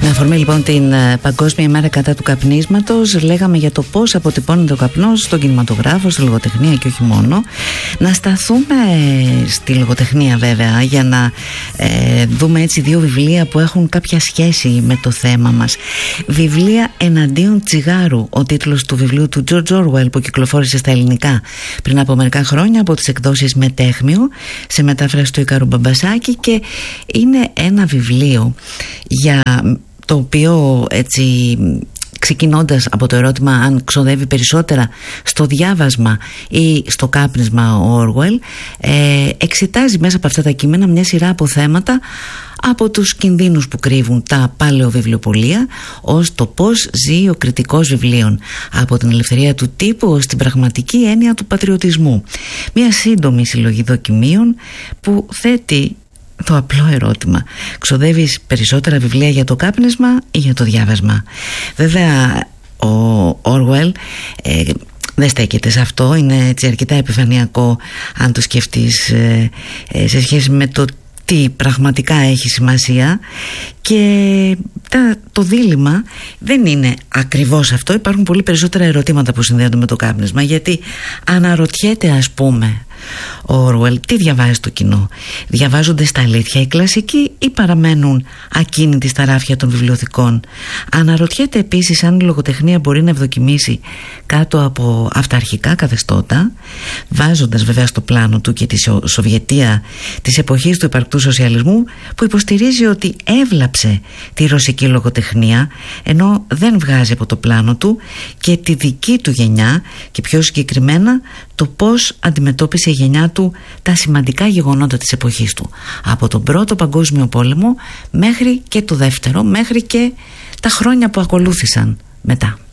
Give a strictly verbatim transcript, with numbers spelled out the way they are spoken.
αφορμή λοιπόν την Παγκόσμια Μέρα κατά του καπνίσματος, λέγαμε για το πώς αποτυπώνεται ο καπνός στον κινηματογράφο, στη λογοτεχνία και όχι μόνο. Να σταθούμε στη λογοτεχνία βέβαια, για να ε, δούμε έτσι δύο βιβλία που έχουν κάποια σχέση με το θέμα μας. Βιβλία εναντίον τσιγάρου, ο τίτλος του βιβλίου του George Orwell, που κυκλοφόρησε στα ελληνικά πριν από μερικά χρόνια από τις εκδόσεις Μετέχμιο, σε μετάφραση του Ικάρου Μπαμπασάκη, και είναι ένα βιβλίο για το οποίο, έτσι, ξεκινώντας από το ερώτημα αν ξοδεύει περισσότερα στο διάβασμα ή στο κάπνισμα ο Orwell, ε, εξετάζει μέσα από αυτά τα κείμενα μια σειρά από θέματα, από τους κινδύνους που κρύβουν τα παλαιοβιβλιοπωλεία ως το πώς ζει ο κριτικός βιβλίων, από την ελευθερία του τύπου ως την πραγματική έννοια του πατριωτισμού. Μια σύντομη συλλογή δοκιμίων που θέτει το απλό ερώτημα: ξοδεύεις περισσότερα βιβλία για το κάπνισμα ή για το διάβασμα? Βέβαια ο Orwell ε, δεν στέκεται σε αυτό, είναι έτσι αρκετά επιφανειακό αν το σκεφτείς ε, ε, σε σχέση με το τι πραγματικά έχει σημασία, και το δίλημμα δεν είναι ακριβώς αυτό. Υπάρχουν πολύ περισσότερα ερωτήματα που συνδέονται με το κάπνισμα, γιατί αναρωτιέται, ας πούμε, ο Orwell, τι διαβάζει το κοινό? Διαβάζονται στα αλήθεια οι κλασικοί ή παραμένουν ακίνητοι στα ράφια των βιβλιοθηκών? Αναρωτιέται επίσης αν η λογοτεχνία μπορεί να ευδοκιμήσει κάτω από αυταρχικά καθεστώτα, βάζοντας βέβαια στο πλάνο του και τη Σο- Σοβιετία της εποχής του υπαρκτού σοσιαλισμού, που υποστηρίζει ότι έβλαψε τη ρωσική λογοτεχνία, ενώ δεν βγάζει από το πλάνο του και τη δική του γενιά, και πιο συγκεκριμένα το πώς αντιμετώπισε η γενιά του τα σημαντικά γεγονότα της εποχής του, από τον Πρώτο Παγκόσμιο Πόλεμο μέχρι και το Δεύτερο, μέχρι και τα χρόνια που ακολούθησαν μετά.